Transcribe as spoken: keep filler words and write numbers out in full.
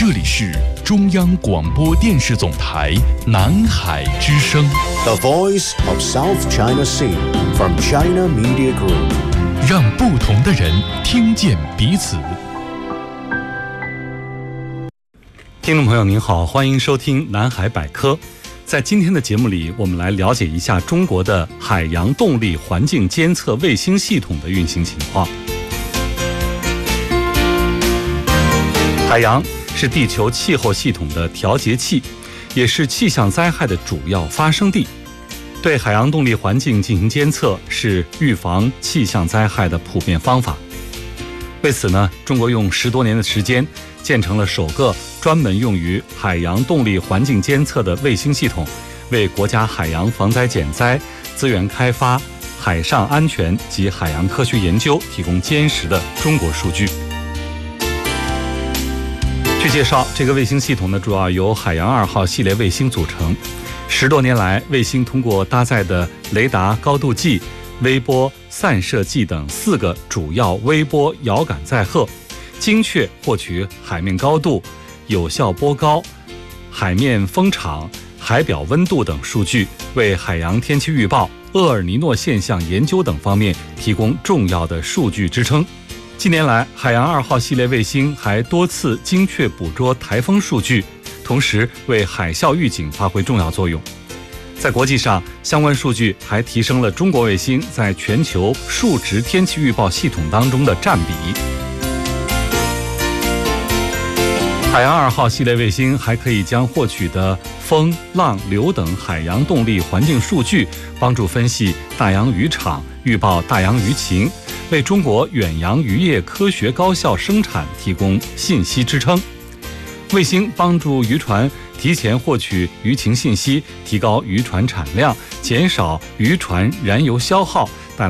这里是中央广播电视总台南海之声 The Voice of South China Sea from China Media Group， 让不同的人听见彼此。 听众朋友您好，欢迎收听南海百科。在今天的节目里，我们来了解一下中国的海洋动力环境监测卫星系统的运行情况。海洋是地球气候系统的调节器，也是气象灾害的主要发生地。对海洋动力环境进行监测是预防气象灾害的普遍方法。为此呢，中国用十多年的时间建成了首个专门用于海洋动力环境监测的卫星系统，为国家海洋防灾减灾、资源开发、海上安全及海洋科学研究提供坚实的中国数据。据介绍，这个卫星系统呢，主要由海洋二号系列卫星组成。十多年来，卫星通过搭载的雷达高度计、微波散射计等四个主要微波遥感载荷，精确获取海面高度、有效波高、海面风场、海表温度等数据，为海洋天气预报、厄尔尼诺现象研究等方面提供重要的数据支撑。近年来，海洋二号系列卫星还多次精确捕捉台风数据，同时为海啸预警发挥重要作用。在国际上，相关数据还提升了中国卫星在全球数值天气预报系统当中的占比。海洋二号系列卫星还可以将获取的风、浪、流等海洋动力环境数据，帮助分析大洋渔场，预报大洋渔情，为中国远洋渔业科学高效生产提供信息支撑。卫星帮助渔船提前获取渔情信息，提高渔船产量，减少渔船燃油消耗，带